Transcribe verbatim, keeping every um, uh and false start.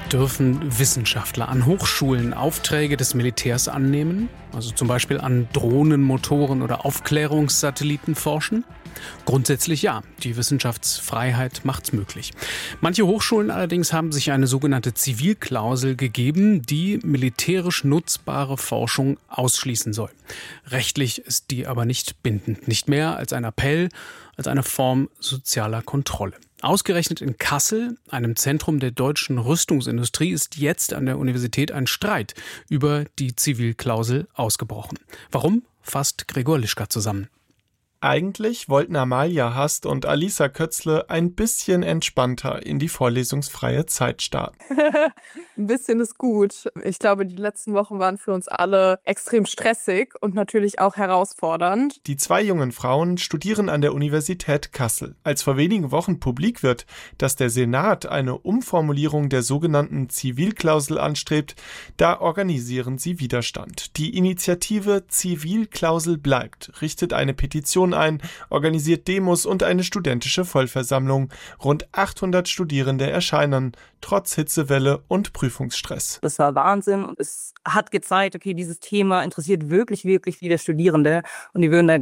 Dürfen Wissenschaftler an Hochschulen Aufträge des Militärs annehmen? Also zum Beispiel an Drohnenmotoren oder Aufklärungssatelliten forschen? Grundsätzlich ja. Die Wissenschaftsfreiheit macht's möglich. Manche Hochschulen allerdings haben sich eine sogenannte Zivilklausel gegeben, die militärisch nutzbare Forschung ausschließen soll. Rechtlich ist die aber nicht bindend. Nicht mehr als ein Appell, als eine Form sozialer Kontrolle. Ausgerechnet in Kassel, einem Zentrum der deutschen Rüstungsindustrie, ist jetzt an der Universität ein Streit über die Zivilklausel ausgebrochen. Warum? Fasst Gregor Lischka zusammen. Eigentlich wollten Amalia Hast und Alisa Kötzle ein bisschen entspannter in die vorlesungsfreie Zeit starten. Ein bisschen ist gut. Ich glaube, die letzten Wochen waren für uns alle extrem stressig und natürlich auch herausfordernd. Die zwei jungen Frauen studieren an der Universität Kassel. Als vor wenigen Wochen publik wird, dass der Senat eine Umformulierung der sogenannten Zivilklausel anstrebt, da organisieren sie Widerstand. Die Initiative Zivilklausel bleibt richtet eine Petition ein, organisiert Demos und eine studentische Vollversammlung. Rund achthundert Studierende erscheinen, trotz Hitzewelle und Prüfungsstress. Das war Wahnsinn und es hat gezeigt, okay, dieses Thema interessiert wirklich, wirklich viele Studierende und die würden da